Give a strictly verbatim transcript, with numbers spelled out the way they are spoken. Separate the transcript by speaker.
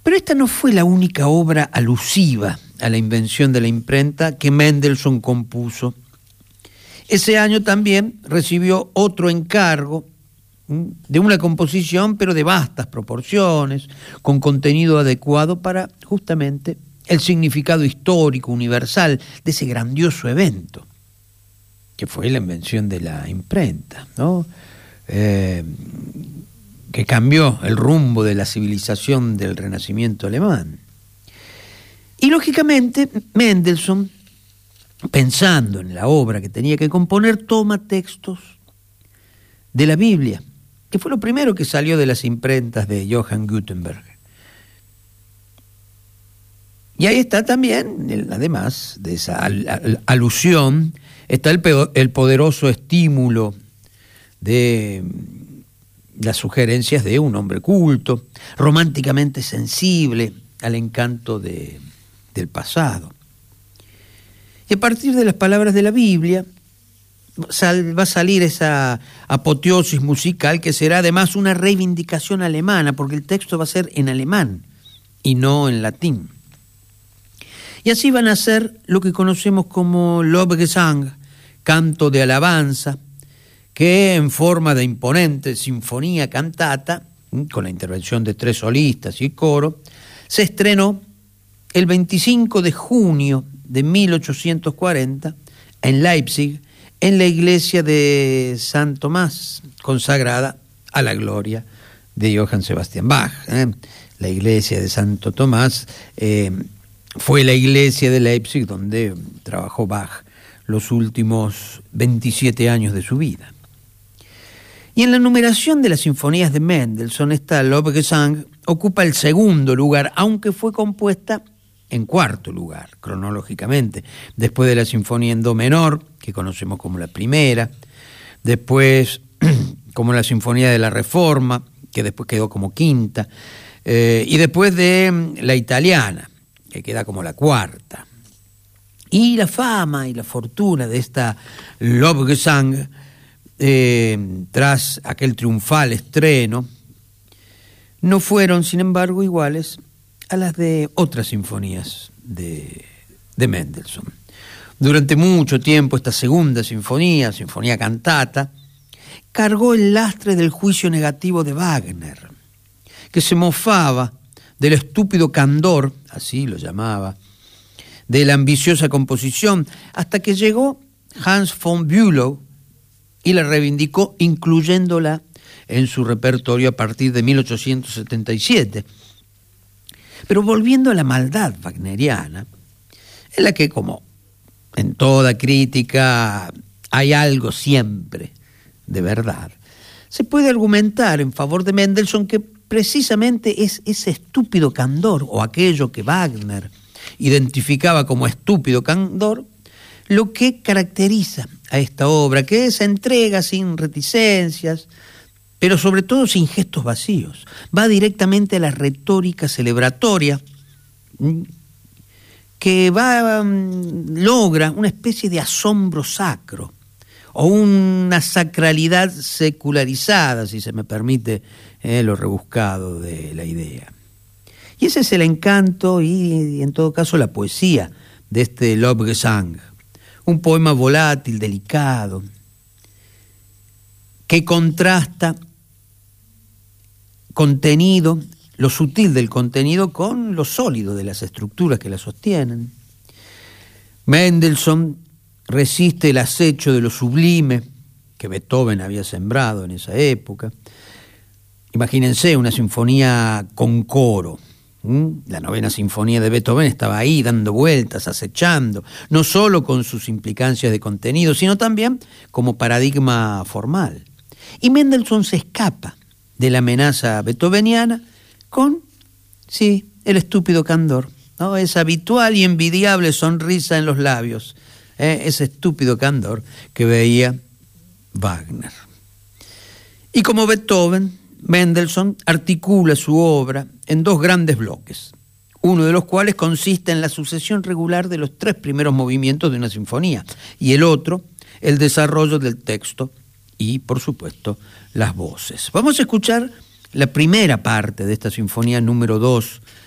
Speaker 1: Pero esta no fue la única obra alusiva a la invención de la imprenta que Mendelssohn compuso. Ese año también recibió otro encargo de una composición, pero de vastas proporciones, con contenido adecuado para justamente el significado histórico universal de ese grandioso evento, que fue la invención de la imprenta, ¿no? Eh, que cambió el rumbo de la civilización del Renacimiento alemán. Y lógicamente Mendelssohn, pensando en la obra que tenía que componer, toma textos de la Biblia, que fue lo primero que salió de las imprentas de Johann Gutenberg. Y ahí está también, además de esa al, al, alusión, está el, el poderoso estímulo de las sugerencias de un hombre culto, románticamente sensible al encanto de, del pasado. Y a partir de las palabras de la Biblia sal, va a salir esa apoteosis musical que será además una reivindicación alemana, porque el texto va a ser en alemán y no en latín. Y así van a ser lo que conocemos como Lobgesang, canto de alabanza, que en forma de imponente sinfonía cantata, con la intervención de tres solistas y coro, se estrenó el veinticinco de junio de mil ochocientos cuarenta en Leipzig, en la iglesia de San Tomás, consagrada a la gloria de Johann Sebastian Bach. ¿eh? La iglesia de Santo Tomás eh, fue la iglesia de Leipzig donde trabajó Bach los últimos veintisiete años de su vida. Y en la numeración de las sinfonías de Mendelssohn, esta Lobgesang ocupa el segundo lugar, aunque fue compuesta en cuarto lugar, cronológicamente, después de la sinfonía en do menor, que conocemos como la primera, después como la sinfonía de la Reforma, que después quedó como quinta, eh, y después de la italiana, que queda como la cuarta. Y la fama y la fortuna de esta Lobgesang, eh, tras aquel triunfal estreno, no fueron, sin embargo, iguales a las de otras sinfonías de, de Mendelssohn. Durante mucho tiempo esta segunda sinfonía, sinfonía cantata, cargó el lastre del juicio negativo de Wagner, que se mofaba del estúpido candor, así lo llamaba, de la ambiciosa composición, hasta que llegó Hans von Bülow y la reivindicó, incluyéndola en su repertorio a partir de mil ochocientos setenta y siete. Pero volviendo a la maldad wagneriana, en la que, como en toda crítica, hay algo siempre de verdad, se puede argumentar en favor de Mendelssohn que precisamente es ese estúpido candor, o aquello que Wagner identificaba como estúpido candor, lo que caracteriza a esta obra, que se entrega sin reticencias, pero sobre todo sin gestos vacíos. Va directamente a la retórica celebratoria, que va, logra una especie de asombro sacro, o una sacralidad secularizada, si se me permite eh, lo rebuscado de la idea. Y ese es el encanto y, en todo caso, la poesía de este Lobgesang, un poema volátil, delicado, que contrasta contenido, lo sutil del contenido, con lo sólido de las estructuras que la sostienen. Mendelssohn resiste el acecho de lo sublime que Beethoven había sembrado en esa época. Imagínense una sinfonía con coro. ¿Mm? La novena sinfonía de Beethoven estaba ahí dando vueltas, acechando, no solo con sus implicancias de contenido, sino también como paradigma formal. Y Mendelssohn se escapa de la amenaza beethoveniana con, sí, el estúpido candor, ¿no? Esa habitual y envidiable sonrisa en los labios, ¿eh? Ese estúpido candor que veía Wagner. Y como Beethoven, Mendelssohn articula su obra en dos grandes bloques, uno de los cuales consiste en la sucesión regular de los tres primeros movimientos de una sinfonía, y el otro, el desarrollo del texto y, por supuesto, las voces. Vamos a escuchar la primera parte de esta sinfonía número dos